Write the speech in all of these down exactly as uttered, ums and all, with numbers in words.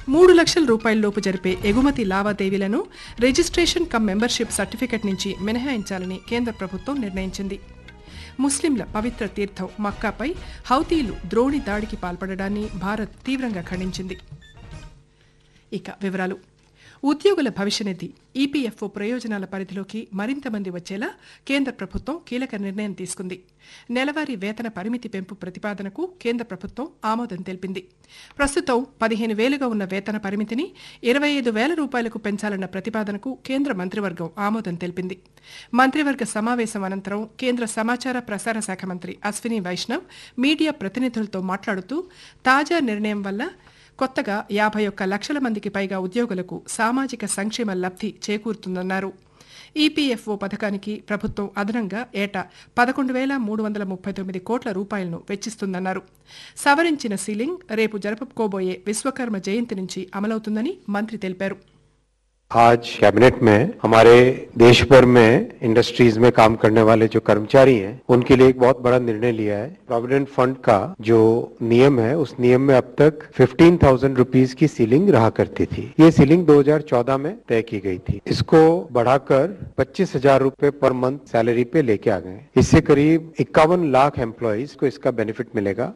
మూడు లక్షల రూపాయలలోపు జరిపే ఎగుమతి లావాదేవీలను రిజిస్ట్రేషన్ కమ్ మెంబర్షిప్ సర్టిఫికెట్ నుంచి మినహాయించాలని కేంద్ర ప్రభుత్వం నిర్ణయించింది. ముస్లింల పవిత్ర తీర్థం మక్కాపై హౌతీలు ద్రోణి దాడికి పాల్పడడాన్ని భారత్ తీవ్రంగా ఖండించింది. ఇక వివరాలు. ఉద్యోగుల భవిష్యనిధి ఈపీఎఫ్ఓ ప్రయోజనాల పరిధిలోకి మరింత మంది వచ్చేలా కేంద్ర ప్రభుత్వం కీలక నిర్ణయం తీసుకుంది. నెలవారీ వేతన పరిమితి పెంపు ప్రతిపాదనకు కేంద్ర ప్రభుత్వం ఆమోదం తెలిపింది. ప్రస్తుతం పదిహేను వేలుగా ఉన్న వేతన పరిమితిని ఇరవై ఐదు వేల రూపాయలకు పెంచాలన్న ప్రతిపాదనకు కేంద్ర మంత్రివర్గం ఆమోదం తెలిపింది. మంత్రివర్గ సమావేశం అనంతరం కేంద్ర సమాచార ప్రసార శాఖ మంత్రి అశ్విని వైష్ణవ్ మీడియా ప్రతినిధులతో మాట్లాడుతూ తాజా నిర్ణయం వల్ల కొత్తగా యాభై ఒక్క లక్షల మందికి పైగా ఉద్యోగులకు సామాజిక సంక్షేమ లబ్ధి చేకూరుతుందన్నారు. ఈపీఎఫ్ఓ పథకానికి ప్రభుత్వం అదనంగా ఏటా పదకొండు వేల మూడు వందల ముప్పై తొమ్మిది కోట్ల రూపాయలను వెచ్చిస్తుందన్నారు. సవరించిన సీలింగ్ రేపు జరుపుకోబోయే విశ్వకర్మ జయంతి నుంచి అమలవుతుందని మంత్రి తెలిపారు. आज कैबिनेट में हमारे देश भर में इंडस्ट्रीज में काम करने वाले जो कर्मचारी हैं उनके लिए एक बहुत बड़ा निर्णय लिया है. प्रोविडेंट फंड का जो नियम है उस नियम में अब तक पंद्रह हज़ार रुपीस की सीलिंग रहा करती थी. ये सीलिंग दो हज़ार चौदह में तय की गई थी. इसको बढ़ाकर पच्चीस हजार रूपए पर मंथ सैलरी पे लेके आ गए. इससे करीब इक्यावन लाख एम्प्लॉइज को इसका बेनिफिट मिलेगा.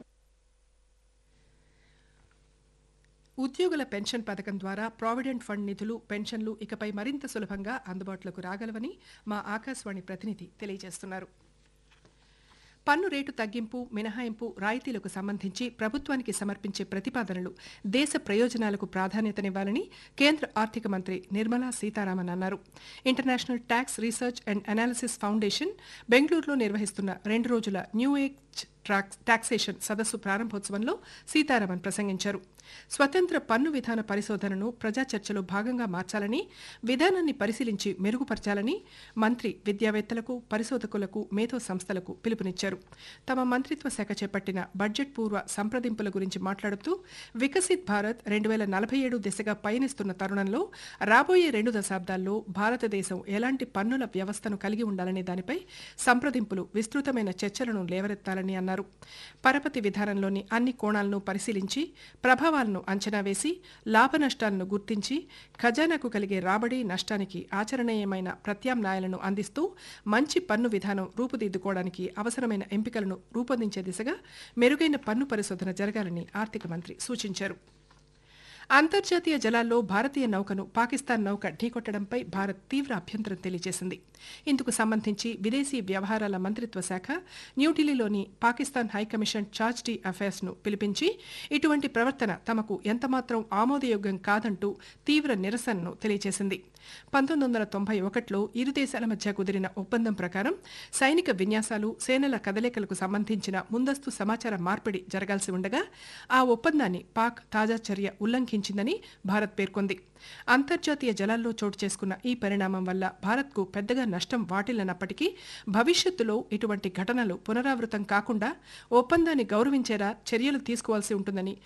ఉద్యోగుల పెన్షన్ పథకం ద్వారా ప్రావిడెంట్ ఫండ్ నిధులు పెన్షన్లు ఇకపై మరింత సులభంగా అందుబాటులోకి రాగలవని మా ఆకాశవాణి ప్రతినిధి తెలియజేస్తున్నారు. పన్ను రేటు తగ్గింపు మినహాయింపు రాయితీలకు సంబంధించి ప్రభుత్వానికి సమర్పించే ప్రతిపాదనలు దేశ ప్రయోజనాలకు ప్రాధాన్యతనివ్వాలని కేంద్ర ఆర్థిక మంత్రి నిర్మలా సీతారామన్ అన్నారు. International tax research and analysis foundation బెంగళూరులో నిర్వహిస్తున్న రెండు రోజుల న్యూ ఏజ్ టాక్సేషన్ సదస్సు ప్రారంభోత్సవంలో సీతారామన్ ప్రసంగించారు. స్వతంత్ర పన్ను విధాన పరిశోధనను ప్రజా చర్చలో భాగంగా మార్చాలని, విధానాన్ని పరిశీలించి మెరుగుపరచాలని మంత్రి విద్యావేత్తలకు, పరిశోధకులకు, మేధో సంస్థలకు పిలుపునిచ్చారు. తమ మంత్రిత్వ శాఖ చేపట్టిన బడ్జెట్ పూర్వ సంప్రదింపుల గురించి మాట్లాడుతూ వికసిత్ భారత్ రెండు వేల నలభై ఏడు దిశగా పయనిస్తున్న తరుణంలో రాబోయే రెండు దశాబ్దాల్లో భారతదేశం ఎలాంటి పన్నుల వ్యవస్థను కలిగి ఉండాలనే దానిపై సంప్రదింపులు విస్తృతమైన చర్చలను లేవనెత్తాలని అన్నారు. పరపతి విధానంలోని అన్ని కోణాలను పరిశీలించి ప్రభావాలను అంచనా వేసి లాభ నష్టాలను గుర్తించి ఖజానాకు కలిగే రాబడి నష్టానికి ఆచరణీయమైన ప్రత్యామ్నాయాలను అందిస్తూ మంచి పన్ను విధానం రూపుదిద్దుకోవడానికి అవసరమైన ఎంపికలను రూపొందించే దిశగా మెరుగైన పన్ను పరిశోధన జరగాలని ఆర్థిక మంత్రి సూచించారు. అంతర్జాతీయ జలాల్లో భారతీయ నౌకను పాకిస్తాన్ నౌక ఢీకొట్టడంపై భారత్ తీవ్ర అభ్యంతరం తెలియజేసింది. ఇందుకు సంబంధించి విదేశీ వ్యవహారాల మంత్రిత్వ శాఖ న్యూఢిల్లీలోని Pakistan high commission charge D affairs ను పిలిపించి ఇటువంటి ప్రవర్తన తమకు ఎంతమాత్రం ఆమోదయోగ్యం కాదంటూ తీవ్ర నిరసనను తెలియజేసింది. పంతొమ్మిది వందల తొంభై ఒకటిలో ఇరు దేశాల మధ్య కుదిరిన ఒప్పందం ప్రకారం సైనిక విన్యాసాలు, సేనల కదలికలకు సంబంధించిన ముందస్తు సమాచార మార్పిడి జరగాల్సి ఉండగా ఆ ఒప్పందాన్ని పాక్ తాజా చర్య ఉల్లంఘించిందని భారత్ పేర్కొంది. అంతర్జాతీయ జలాల్లో చోటు చేసుకున్న ఈ పరిణామం వల్ల భారత్కు పెద్దగా నష్టం వాటిల్లనప్పటికీ భవిష్యత్తులో ఇటువంటి ఘటనలు పునరావృతం కాకుండా ఒప్పందాన్ని గౌరవించేలా చర్యలు తీసుకోవాల్సి ఉంటుందని